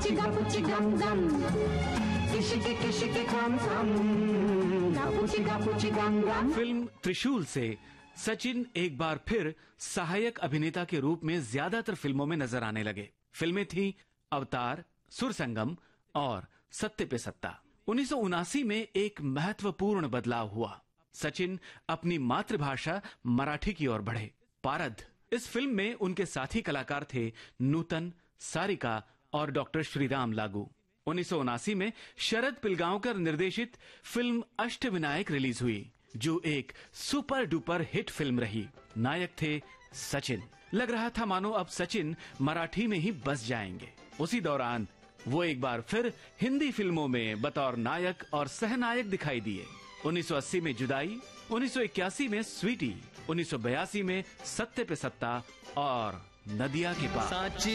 पुचिगा पुची गम गम, किशिकी कम कम, ना पुचिगा पुची गम गम। फिल्म त्रिशूल से सचिन एक बार फिर सहायक अभिनेता के रूप में ज्यादातर फिल्मों में नजर आने लगे। फिल्में थी अवतार, सुरसंगम और सत्ते पे सत्ता। 1979 में एक महत्वपूर्ण बदलाव हुआ। सचिन अपनी मातृभाषा मराठी की ओर बढ़े। पारद इस फिल्म में उनके साथी कलाकार थे नूतन, सारिका और डॉक्टर श्रीराम लागू। 1979 में शरद पिलगांवकर निर्देशित फिल्म अष्टविनायक रिलीज हुई, जो एक सुपर डुपर हिट फिल्म रही। नायक थे सचिन। लग रहा था मानो अब सचिन मराठी में ही बस जाएंगे। उसी दौरान वो एक बार फिर हिंदी फिल्मों में बतौर नायक और सहनायक दिखाई दिए। 1980 में जुदाई, 1981 में स्वीटी, 1982 में सत्ते पे सत्ता और नदिया के पार।